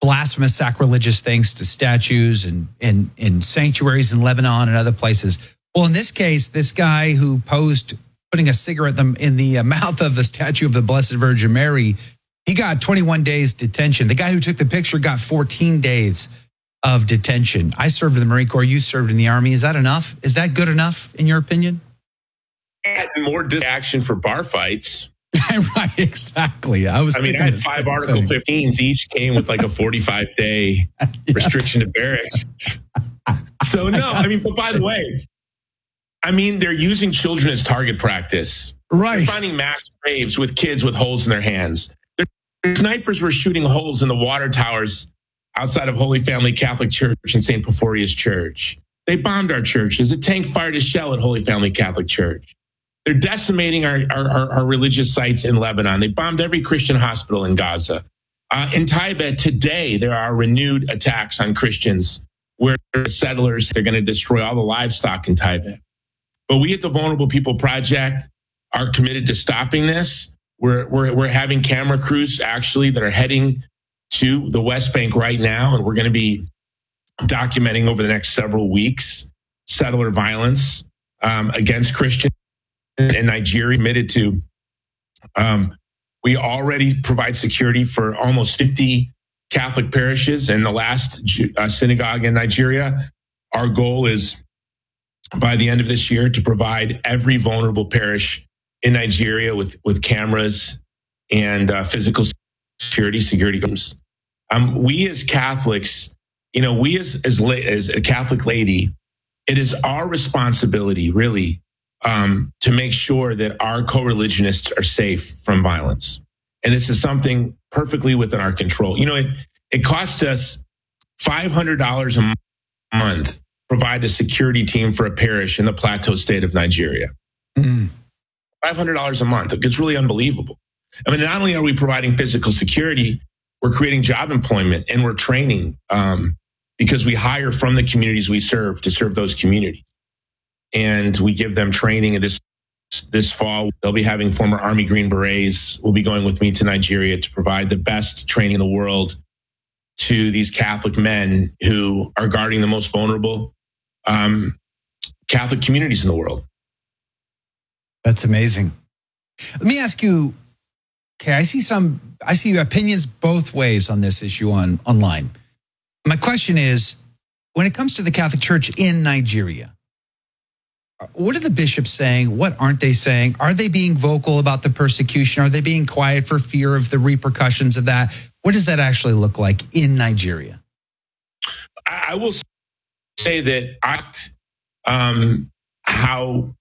blasphemous, sacrilegious things to statues and sanctuaries in Lebanon and other places. Well, in this case, this guy who posed putting a cigarette in the mouth of the statue of the Blessed Virgin Mary, he got 21 days detention. The guy who took the picture got 14 days of detention. I served in the Marine Corps. You served in the Army. Is that enough? Is that good enough, in your opinion? And more action for bar fights. Right, exactly. I had 5 Article 15s. Each came with like a 45-day restriction to barracks. So, but by the way, they're using children as target practice. Right. They're finding mass graves with kids with holes in their hands. Their snipers were shooting holes in the water towers outside of Holy Family Catholic Church and St. Porphyrius Church. They bombed our churches. A tank fired a shell at Holy Family Catholic Church. They're decimating our religious sites in Lebanon. They bombed every Christian hospital in Gaza. In Tibet today, there are renewed attacks on Christians where settlers, they're going to destroy all the livestock in Tibet. But we at the Vulnerable People Project are committed to stopping this. We're having camera crews actually that are heading to the West Bank right now, and we're going to be documenting over the next several weeks settler violence against Christians in Nigeria. Committed to. We already provide security for almost 50 Catholic parishes in the last synagogue in Nigeria. Our goal is by the end of this year to provide every vulnerable parish in Nigeria with cameras and physical security rooms. We as Catholics, we as a Catholic laity, it is our responsibility really to make sure that our co-religionists are safe from violence. And this is something perfectly within our control. It costs us $500 a month to provide a security team for a parish in the Plateau State of Nigeria. $500 a month. It's really unbelievable. Not only are we providing physical security, we're creating job employment and we're training because we hire from the communities we serve to serve those communities. And we give them training. And this fall, they'll be having former Army Green Berets will be going with me to Nigeria to provide the best training in the world to these Catholic men who are guarding the most vulnerable Catholic communities in the world. That's amazing. Let me ask you, okay, I see opinions both ways on this issue online. My question is, when it comes to the Catholic Church in Nigeria, what are the bishops saying? What aren't they saying? Are they being vocal about the persecution? Are they being quiet for fear of the repercussions of that? What does that actually look like in Nigeria? I will say that how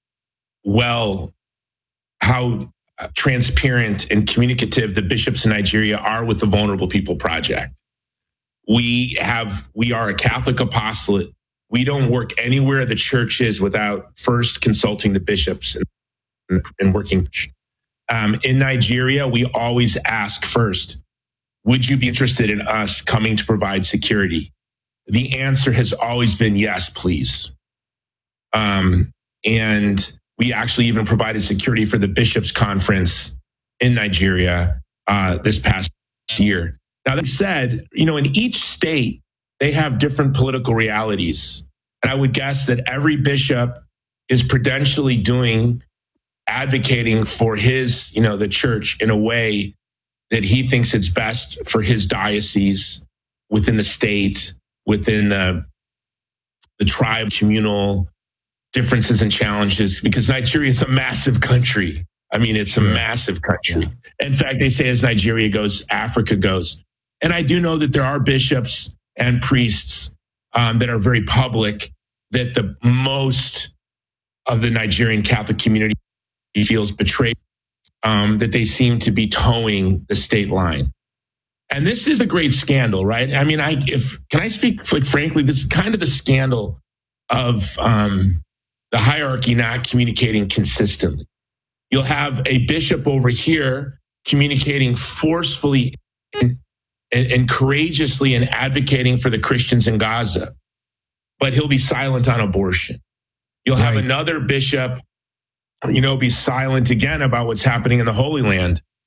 transparent and communicative the bishops in Nigeria are with the Vulnerable People Project. We are a Catholic apostolate. We don't work anywhere the church is without first consulting the bishops and working. In Nigeria, we always ask first, would you be interested in us coming to provide security? The answer has always been yes, please. And we actually even provided security for the bishops' conference in Nigeria this past year. Now, that said, in each state, they have different political realities. And I would guess that every bishop is prudentially advocating for the church in a way that he thinks it's best for his diocese, within the state, within the tribe, communal differences and challenges, because Nigeria is a massive country. It's a massive country. Yeah. In fact, they say as Nigeria goes, Africa goes. And I do know that there are bishops and priests that are very public, that the most of the Nigerian Catholic community feels betrayed, that they seem to be towing the state line. And this is a great scandal, right? Can I speak frankly, this is kind of the scandal of the hierarchy not communicating consistently. You'll have a bishop over here communicating forcefully and courageously and advocating for the Christians in Gaza, but he'll be silent on abortion. You'll have another bishop, be silent again about what's happening in the Holy Land.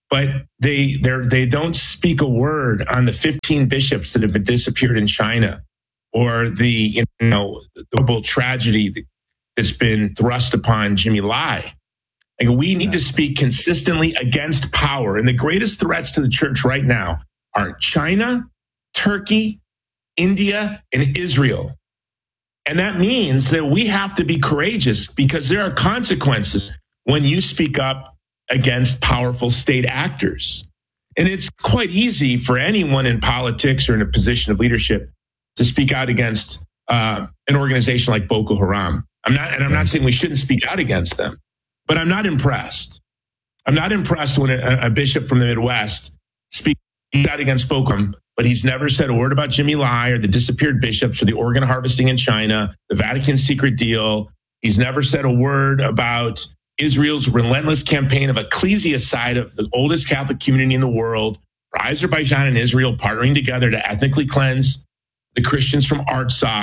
but they don't speak a word on the 15 bishops that have been disappeared in China, or the horrible tragedy that's been thrust upon Jimmy Lai. Like, we need to speak consistently against power. And the greatest threats to the church right now are China, Turkey, India, and Israel. And that means that we have to be courageous, because there are consequences when you speak up against powerful state actors. And it's quite easy for anyone in politics or in a position of leadership to speak out against an organization like Boko Haram. I'm not saying we shouldn't speak out against them, but I'm not impressed. I'm not impressed when a bishop from the Midwest speaks out against Boko Haram, but he's never said a word about Jimmy Lai or the disappeared bishops or the organ harvesting in China, the Vatican secret deal. He's never said a word about Israel's relentless campaign of ecclesiocide of the oldest Catholic community in the world, for Azerbaijan and Israel partnering together to ethnically cleanse the Christians from Artsakh.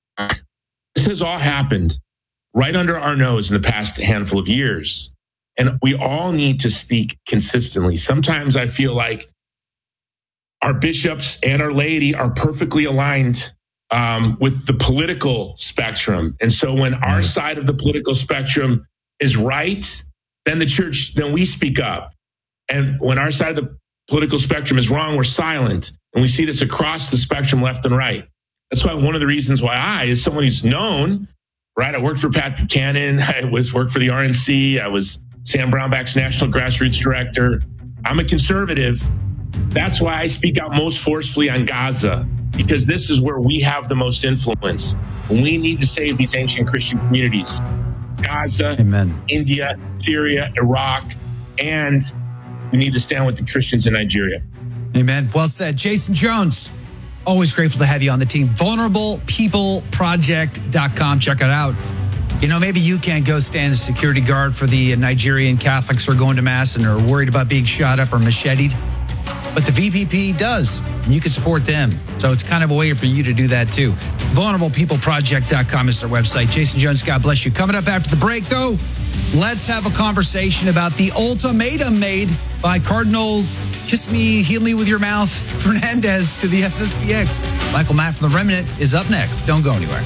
This has all happened right under our nose in the past handful of years. And we all need to speak consistently. Sometimes I feel like our bishops and our laity are perfectly aligned with the political spectrum. And so when our side of the political spectrum is right, then we speak up. And when our side of the political spectrum is wrong, we're silent. And we see this across the spectrum, left and right. That's why one of the reasons why as someone who's known, right? I worked for Pat Buchanan. I worked for the RNC. I was Sam Brownback's national grassroots director. I'm a conservative. That's why I speak out most forcefully on Gaza, because this is where we have the most influence. We need to save these ancient Christian communities. Gaza, Amen. India, Syria, Iraq, and we need to stand with the Christians in Nigeria. Amen. Well said. Jason Jones, always grateful to have you on the team. VulnerablePeopleProject.com. Check it out. Maybe you can't go stand as security guard for the Nigerian Catholics who are going to Mass and are worried about being shot up or macheted. But the VPP does, and you can support them. So it's kind of a way for you to do that too. VulnerablePeopleProject.com is their website. Jason Jones, God bless you. Coming up after the break, though, let's have a conversation about the ultimatum made by Cardinal Kiss Me, Heal Me With Your Mouth Fernandez to the SSPX. Michael Matt from The Remnant is up next. Don't go anywhere.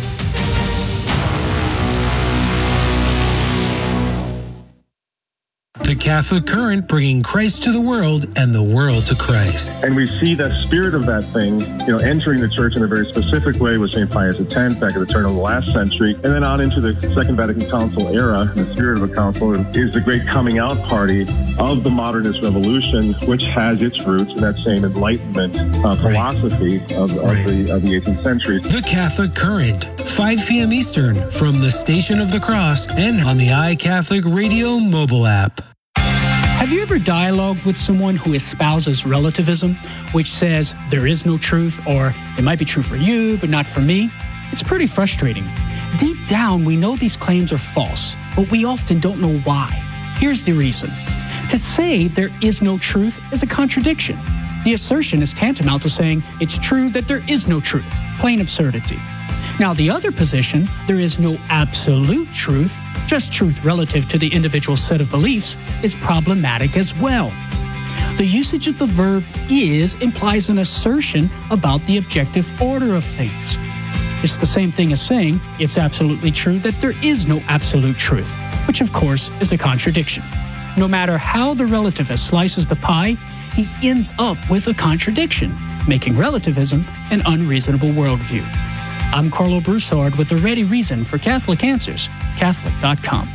The Catholic Current, bringing Christ to the world and the world to Christ. And we see the spirit of that thing, entering the church in a very specific way with St. Pius X back at the turn of the last century, and then on into the Second Vatican Council era. The spirit of the council is the great coming out party of the modernist revolution, which has its roots in that same Enlightenment philosophy of the 18th century. The Catholic Current, 5 p.m. Eastern, from the Station of the Cross and on the iCatholic Radio mobile app. Have you ever dialogued with someone who espouses relativism, which says there is no truth, or it might be true for you, but not for me? It's pretty frustrating. Deep down, we know these claims are false, but we often don't know why. Here's the reason. To say there is no truth is a contradiction. The assertion is tantamount to saying it's true that there is no truth. Plain absurdity. Now, the other position, there is no absolute truth, just truth relative to the individual set of beliefs, is problematic as well. The usage of the verb is implies an assertion about the objective order of things. It's the same thing as saying it's absolutely true that there is no absolute truth, which of course is a contradiction. No matter how the relativist slices the pie, he ends up with a contradiction, making relativism an unreasonable worldview. I'm Carlo Broussard with a ready reason for Catholic Answers, Catholic.com.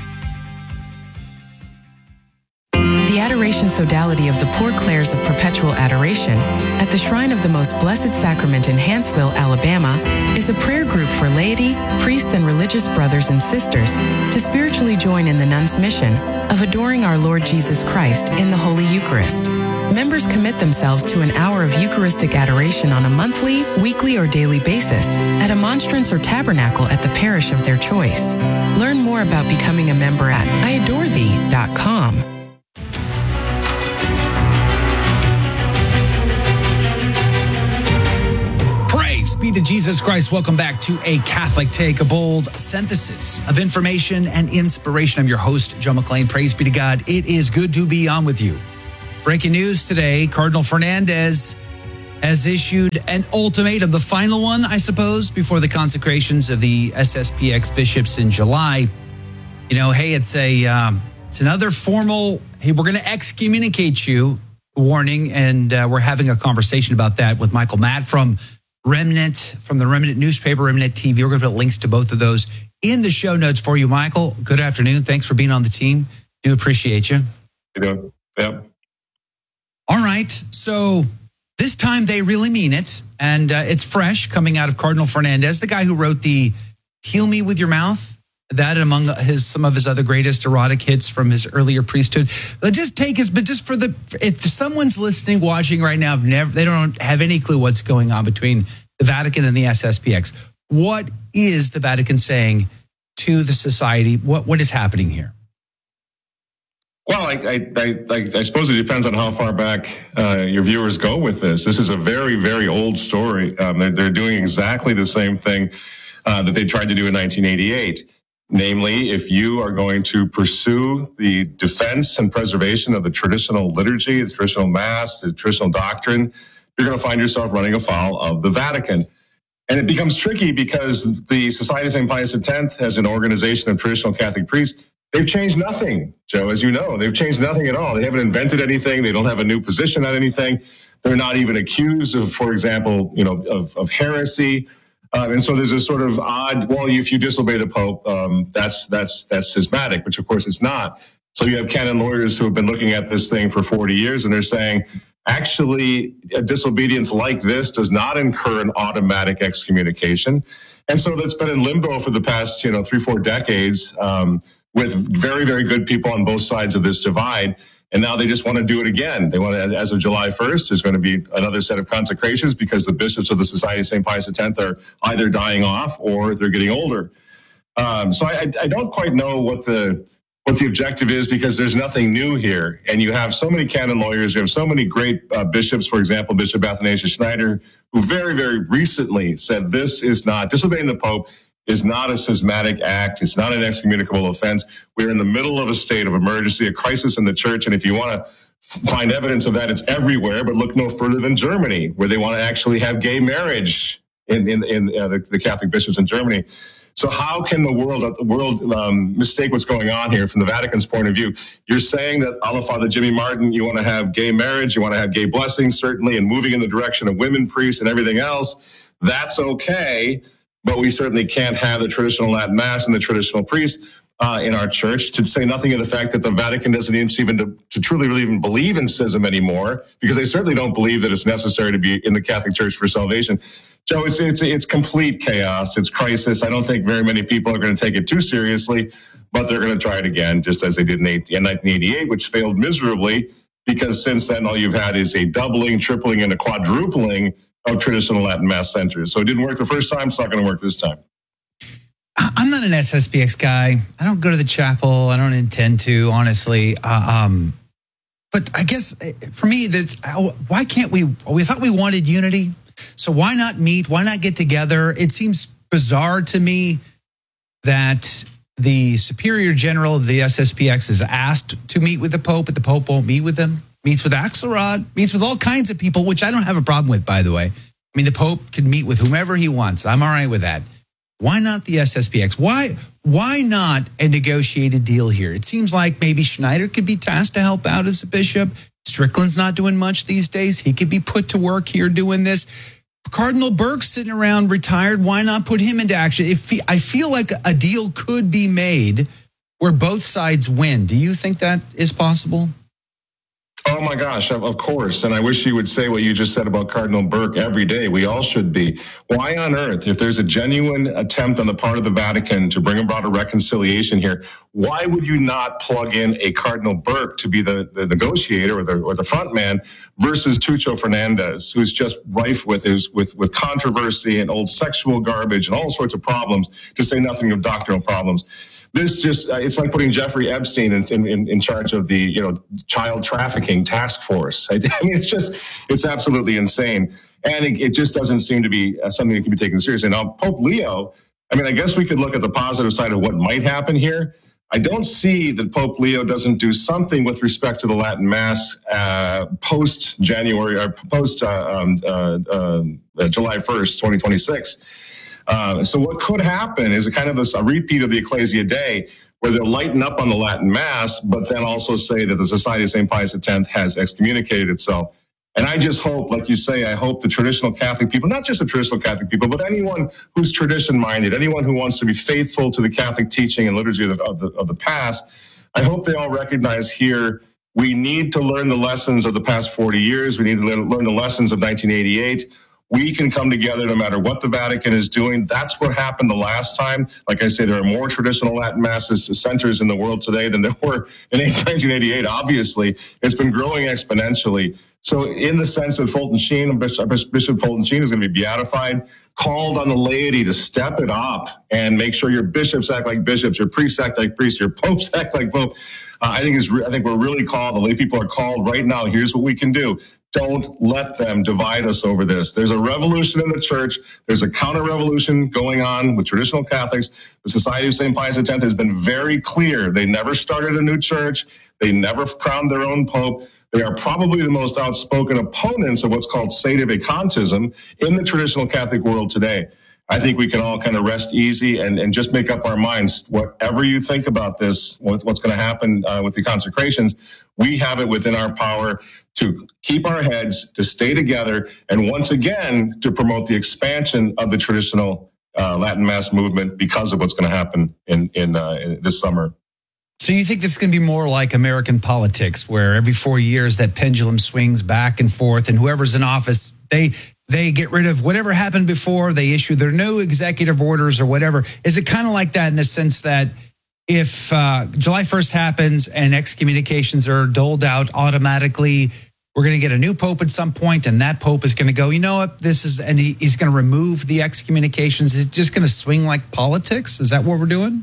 The Adoration Sodality of the Poor Clares of Perpetual Adoration at the Shrine of the Most Blessed Sacrament in Hanceville, Alabama, is a prayer group for laity, priests, and religious brothers and sisters to spiritually join in the nuns' mission of adoring our Lord Jesus Christ in the Holy Eucharist. Members commit themselves to an hour of Eucharistic adoration on a monthly, weekly, or daily basis at a monstrance or tabernacle at the parish of their choice. Learn more about becoming a member at iadorethee.com. Praise be to Jesus Christ. Welcome back to A Catholic Take, a bold synthesis of information and inspiration. I'm your host, Joe McLean. Praise be to God. It is good to be on with you. Breaking news today, Cardinal Fernandez has issued an ultimatum, the final one, I suppose, before the consecrations of the SSPX bishops in July. You know, hey, it's another formal, hey, we're going to excommunicate you warning, and we're having a conversation about that with Michael Matt from Remnant, from the Remnant newspaper, Remnant TV. We're going to put links to both of those in the show notes for you. Michael, good afternoon. Thanks for being on the team. Do appreciate you. You know, yep. All right, so this time they really mean it, and it's fresh coming out of Cardinal Fernandez, the guy who wrote the "Heal Me with Your Mouth," that among some of his other greatest erotic hits from his earlier priesthood. If someone's listening, watching right now, they don't have any clue what's going on between the Vatican and the SSPX. What is the Vatican saying to the society? What is happening here? Well, I suppose it depends on how far back your viewers go with this. This is a very, very old story. They're doing exactly the same thing that they tried to do in 1988. Namely, if you are going to pursue the defense and preservation of the traditional liturgy, the traditional mass, the traditional doctrine, you're going to find yourself running afoul of the Vatican. And it becomes tricky because the Society of St. Pius X, as an organization of traditional Catholic priests, they've changed nothing, Joe, as you know. They've changed nothing at all. They haven't invented anything. They don't have a new position on anything. They're not even accused of, for example, of heresy. And so there's a sort of odd, well, if you disobey the Pope, that's schismatic, which of course it's not. So you have canon lawyers who have been looking at this thing for 40 years, and they're saying, actually, a disobedience like this does not incur an automatic excommunication. And so that's been in limbo for the past, 3-4 decades, with very, very good people on both sides of this divide. And now they just want to do it again. They want to, as of July 1st, there's going to be another set of consecrations because the bishops of the Society of St. Pius X are either dying off or they're getting older. So I don't quite know what the objective is, because there's nothing new here. And you have so many canon lawyers, you have so many great bishops, for example, Bishop Athanasius Schneider, who very, very recently said this is not, disobeying the Pope is not a schismatic act. It's not an excommunicable offense. We're in the middle of a state of emergency, a crisis in the church. And if you want to find evidence of that, it's everywhere, but look no further than Germany, where they want to actually have gay marriage in the Catholic bishops in Germany. So how can the world mistake what's going on here from the Vatican's point of view? You're saying that, a la Father Jimmy Martin, you want to have gay marriage, you want to have gay blessings, certainly, and moving in the direction of women priests and everything else. That's okay. But we certainly can't have the traditional Latin Mass and the traditional priest in our church, to say nothing of the fact that the Vatican doesn't even to truly really even believe in schism anymore, because they certainly don't believe that it's necessary to be in the Catholic Church for salvation. Joe, it's complete chaos. It's crisis. I don't think very many people are going to take it too seriously, but they're going to try it again, just as they did in 1988, which failed miserably, because since then all you've had is a doubling, tripling, and a quadrupling of traditional Latin Mass centers. So it didn't work the first time. It's not going to work this time. I'm not an SSPX guy. I don't go to the chapel. I don't intend to, honestly. But I guess for me, why can't we thought we wanted unity. So why not meet? Why not get together? It seems bizarre to me that the Superior General of the SSPX is asked to meet with the Pope, but the Pope won't meet with them. Meets with Axelrod, meets with all kinds of people, which I don't have a problem with, by the way. I mean, the Pope can meet with whomever he wants. I'm all right with that. Why not the SSPX? Why not a negotiated deal here? It seems like maybe Schneider could be tasked to help out as a bishop. Strickland's not doing much these days. He could be put to work here doing this. Cardinal Burke's sitting around retired. Why not put him into action? I feel like a deal could be made where both sides win. Do you think that is possible? Oh my gosh, of course. And I wish you would say what you just said about Cardinal Burke every day. We all should be. Why on earth, if there's a genuine attempt on the part of the Vatican to bring about a reconciliation here, why would you not plug in a Cardinal Burke to be the negotiator or the front man versus Tucho Fernandez, who's just rife with controversy and old sexual garbage and all sorts of problems, to say nothing of doctrinal problems? This just, it's like putting Jeffrey Epstein in charge of the, child trafficking task force. I mean, it's absolutely insane. And it just doesn't seem to be something that can be taken seriously. Now, Pope Leo, I mean, I guess we could look at the positive side of what might happen here. I don't see that Pope Leo doesn't do something with respect to the Latin Mass post-January or post-July 1st, 2026. So what could happen is a kind of a repeat of the Ecclesia Day, where they'll lighten up on the Latin Mass, but then also say that the Society of St. Pius X has excommunicated itself. And I just hope, like you say, I hope the traditional Catholic people, not just the traditional Catholic people, but anyone who's tradition-minded, anyone who wants to be faithful to the Catholic teaching and liturgy of the past, I hope they all recognize here we need to learn the lessons of the past 40 years. We need to learn the lessons of 1988. We can come together no matter what the Vatican is doing. That's what happened the last time. Like I say, there are more traditional Latin Masses centers in the world today than there were in 1988. Obviously, it's been growing exponentially. So in the sense that Fulton Sheen, Bishop Fulton Sheen is going to be beatified, called on the laity to step it up and make sure your bishops act like bishops, your priests act like priests, your popes act like pope. I think we're really called, the lay people are called right now. Here's what we can do. Don't let them divide us over this. There's a revolution in the church. There's a counter-revolution going on with traditional Catholics. The Society of St. Pius X has been very clear. They never started a new church. They never crowned their own pope. They are probably the most outspoken opponents of what's called sedevacantism in the traditional Catholic world today. I think we can all kind of rest easy and just make up our minds. Whatever you think about this, what's going to happen with the consecrations, we have it within our power to keep our heads, to stay together, and once again, to promote the expansion of the traditional Latin Mass movement because of what's going to happen in this summer. So you think this is going to be more like American politics, where every 4 years that pendulum swings back and forth, and whoever's in office, they get rid of whatever happened before, they issue their new executive orders or whatever. Is it kind of like that in the sense that if July 1st happens and excommunications are doled out automatically, we're going to get a new pope at some point, and that pope is going to go, you know what, and he's going to remove the excommunications. Is it just going to swing like politics? Is that what we're doing?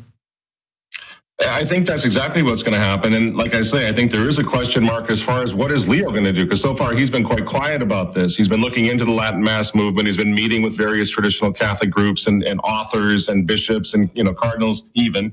I think that's exactly what's going to happen. And like I say, I think there is a question mark as far as what is Leo going to do? Because so far he's been quite quiet about this. He's been looking into the Latin Mass movement. He's been meeting with various traditional Catholic groups and authors and bishops and cardinals even.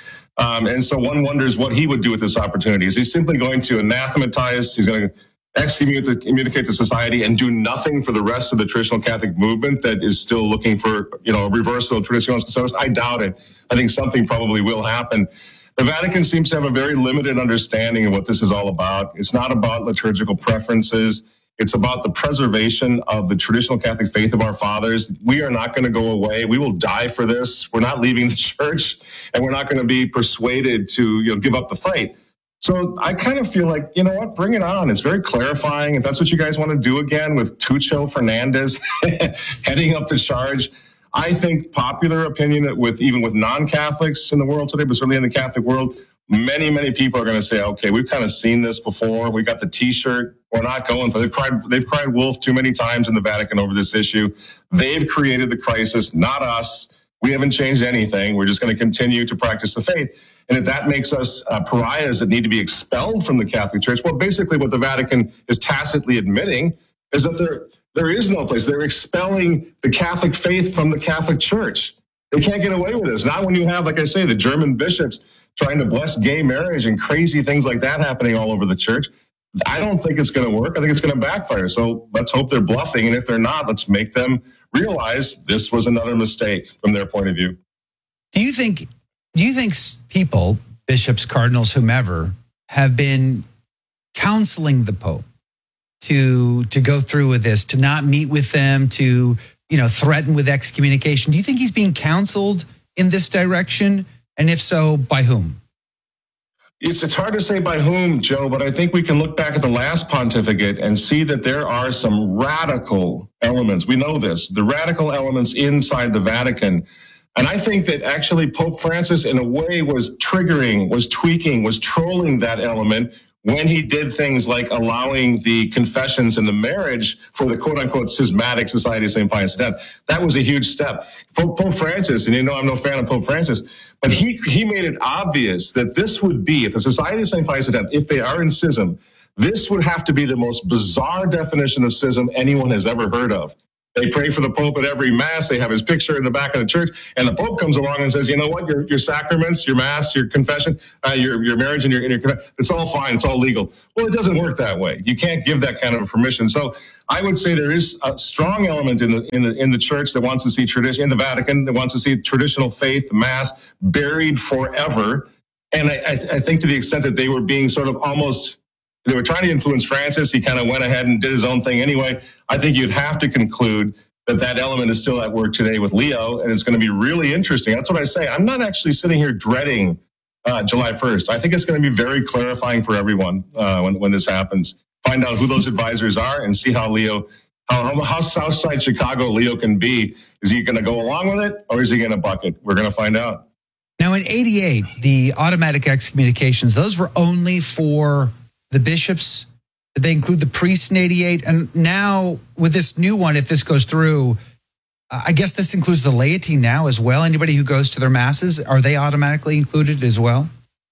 And so one wonders what he would do with this opportunity. Is he simply going to anathematize? He's going to excommunicate the society and do nothing for the rest of the traditional Catholic movement that is still looking for, a reversal of Traditionis Custodes? I doubt it. I think something probably will happen. The Vatican seems to have a very limited understanding of what this is all about. It's not about liturgical preferences. It's about the preservation of the traditional Catholic faith of our fathers. We are not going to go away. We will die for this. We're not leaving the church, and we're not going to be persuaded to give up the fight. So I kind of feel like, you know what, bring it on. It's very clarifying. If that's what you guys want to do again with Tucho Fernandez heading up the charge, I think popular opinion even with non-Catholics in the world today, but certainly in the Catholic world, many, many people are going to say, okay, we've kind of seen this before. We got the T-shirt. We're not going for it. They've cried wolf too many times in the Vatican over this issue. They've created the crisis, not us. We haven't changed anything. We're just going to continue to practice the faith. And if that makes us pariahs that need to be expelled from the Catholic Church, well, basically what the Vatican is tacitly admitting is that there is no place. They're expelling the Catholic faith from the Catholic Church. They can't get away with this. Not when you have, like I say, the German bishops trying to bless gay marriage and crazy things like that happening all over the church. I don't think it's going to work. I think it's going to backfire. So let's hope they're bluffing. And if they're not, let's make them realize this was another mistake from their point of view. Do you think people, bishops, cardinals, whomever, have been counseling the Pope to go through with this, to not meet with them, to threaten with excommunication? Do you think he's being counseled in this direction? And if so, by whom? It's hard to say by whom, Joe, but I think we can look back at the last pontificate and see that there are some radical elements. We know this, the radical elements inside the Vatican. And I think that actually Pope Francis, in a way, was tweaking, was trolling that element when he did things like allowing the confessions and the marriage for the quote-unquote schismatic Society of St. Pius X. That was a huge step. Pope Francis, and I'm no fan of Pope Francis, but he made it obvious that this would be, if the Society of St. Pius X, if they are in schism, this would have to be the most bizarre definition of schism anyone has ever heard of. They pray for the Pope at every Mass. They have his picture in the back of the church. And the Pope comes along and says, you know what, your sacraments, your Mass, your confession, your marriage, and your it's all fine. It's all legal. Well, it doesn't work that way. You can't give that kind of permission. So I would say there is a strong element in the church that wants to see tradition, in the Vatican, that wants to see traditional faith, Mass, buried forever. And I think to the extent that they were being sort of almost, they were trying to influence Francis. He kind of went ahead and did his own thing anyway. I think you'd have to conclude that element is still at work today with Leo, and it's going to be really interesting. That's what I say. I'm not actually sitting here dreading July 1st. I think it's going to be very clarifying for everyone when this happens. Find out who those advisors are and see how Southside Chicago Leo can be. Is he going to go along with it, or is he going to buck it? We're going to find out. Now, in 88, the automatic excommunications, those were only for the bishops. Did they include the priests in 88? And now with this new one, if this goes through, I guess this includes the laity now as well. Anybody who goes to their masses, are they automatically included as well?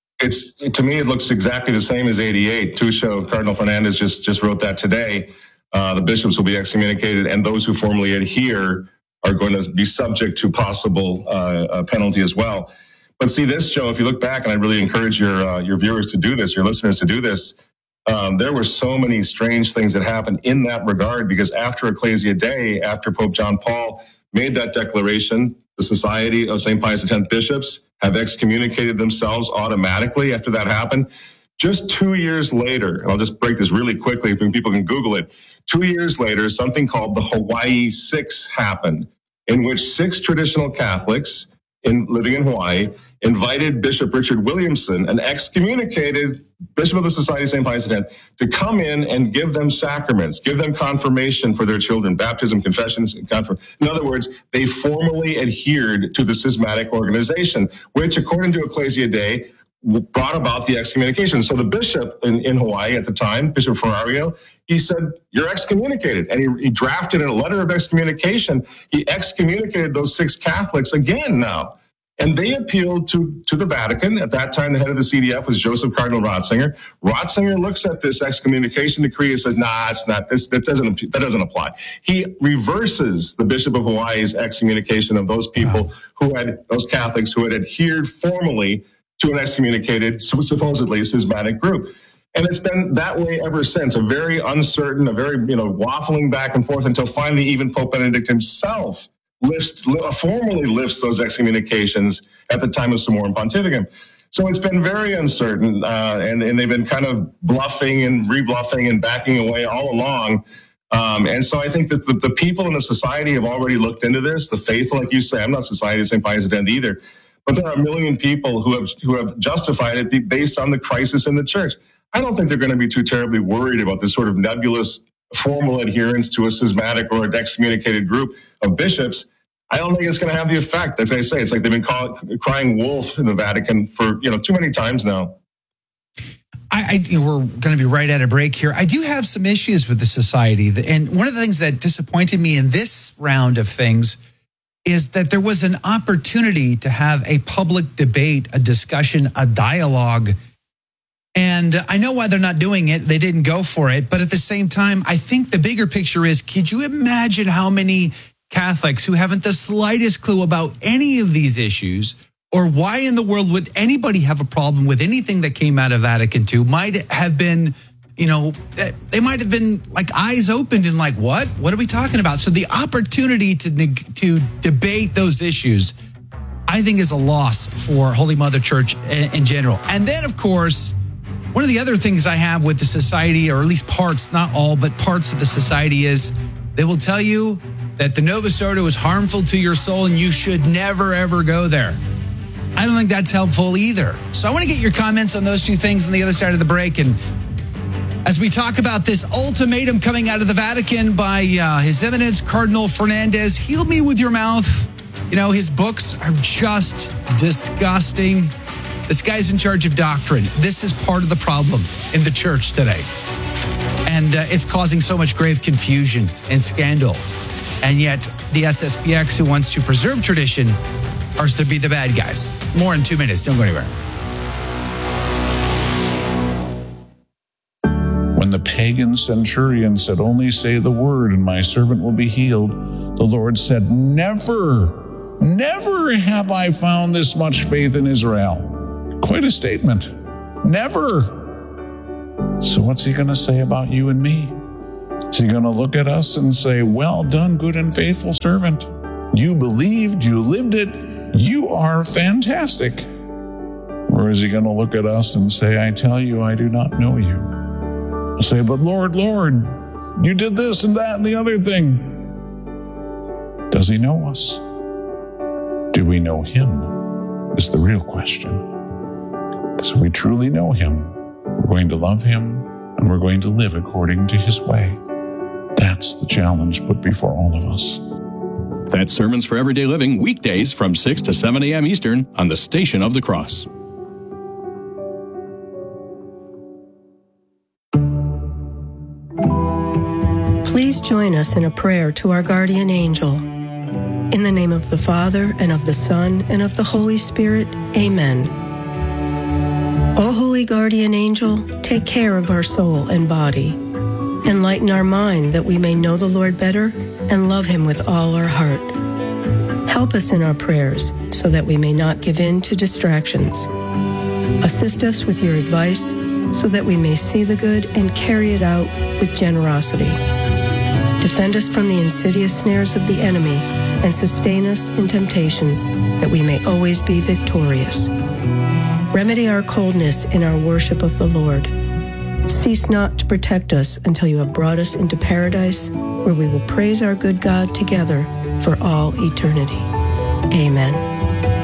To me, it looks exactly the same as 88. Tusho, Cardinal Fernandez just wrote that today. The bishops will be excommunicated, and those who formally adhere are going to be subject to possible penalty as well. But see this, Joe, if you look back, and I really encourage your viewers to do this, your listeners to do this, there were so many strange things that happened in that regard, because after Ecclesia Dei, after Pope John Paul made that declaration, the Society of St. Pius X bishops have excommunicated themselves automatically after that happened. Just 2 years later, and I'll just break this really quickly, people can Google it. 2 years later, something called the Hawaii Six happened, in which 6 traditional Catholics living in Hawaii invited Bishop Richard Williamson, an excommunicated Bishop of the Society of St. Pius X, to come in and give them sacraments, give them confirmation for their children, baptism, confessions, and confirmation. In other words, they formally adhered to the schismatic organization, which, according to Ecclesia Dei, brought about the excommunication. So the bishop in Hawaii at the time, Bishop Ferrario, he said, you're excommunicated. And he drafted a letter of excommunication. He excommunicated those 6 Catholics again now. And they appealed to the Vatican. At that time, the head of the CDF was Joseph Cardinal Ratzinger. Ratzinger looks at this excommunication decree and says, nah, it's not. That doesn't apply. He reverses the Bishop of Hawaii's excommunication of those people those Catholics who had adhered formally to an excommunicated, supposedly schismatic group. And it's been that way ever since, a very uncertain, a very, waffling back and forth until finally even Pope Benedict himself formally lifts those excommunications at the time of Summorum Pontificum. So it's been very uncertain, and they've been kind of bluffing and rebluffing and backing away all along. And so I think that the people in the society have already looked into this. The faithful, like you say, I'm not Society of St. Pius X either, but there are 1 million people who have justified it based on the crisis in the church. I don't think they're going to be too terribly worried about this sort of nebulous formal adherence to a schismatic or an excommunicated group of bishops. I don't think it's going to have the effect. As I say, it's like they've been crying wolf in the Vatican for too many times now. We're going to be right at a break here. I do have some issues with the society, and one of the things that disappointed me in this round of things is that there was an opportunity to have a public debate, a discussion, a dialogue. And I know why they're not doing it. They didn't go for it. But at the same time, I think the bigger picture is, could you imagine how many Catholics who haven't the slightest clue about any of these issues, or why in the world would anybody have a problem with anything that came out of Vatican II, might have been, they might have been like eyes opened and like, what are we talking about? So the opportunity to debate those issues, I think, is a loss for Holy Mother Church in general. And then, of course, one of the other things I have with the society, or at least parts, not all, but parts of the society, is they will tell you that the Novus Ordo is harmful to your soul and you should never, ever go there. I don't think that's helpful either. So I want to get your comments on those two things on the other side of the break. And as we talk about this ultimatum coming out of the Vatican by His Eminence Cardinal Fernandez, heal me with your mouth. His books are just disgusting. This guy's in charge of doctrine. This is part of the problem in the church today. And it's causing so much grave confusion and scandal. And yet the SSPX, who wants to preserve tradition, are to be the bad guys. More in 2 minutes. Don't go anywhere. When when the pagan centurion said, "Only say the word and my servant will be healed," the Lord said, "Never have I found this much faith in Israel." Quite a statement. Never. So what's he going to say about you and me? Is he going to look at us and say, "Well done, good and faithful servant. You believed, you lived it, you are fantastic"? Or is he going to look at us and say, "I tell you, I do not know you"? We'll say, "But Lord, you did this and that and the other thing." Does he know us? Do we know him? Is the real question. Because if we truly know him, we're going to love him and we're going to live according to his way. That's the challenge put before all of us. That's Sermons for Everyday Living, weekdays from 6 to 7 a.m. Eastern on the Station of the Cross. Please join us in a prayer to our guardian angel. In the name of the Father, and of the Son, and of the Holy Spirit, amen. O holy guardian angel, take care of our soul and body. Enlighten our mind that we may know the Lord better and love him with all our heart. Help us in our prayers so that we may not give in to distractions. Assist us with your advice so that we may see the good and carry it out with generosity. Defend us from the insidious snares of the enemy and sustain us in temptations that we may always be victorious. Remedy our coldness in our worship of the Lord. Cease not to protect us until you have brought us into paradise, where we will praise our good God together for all eternity. Amen.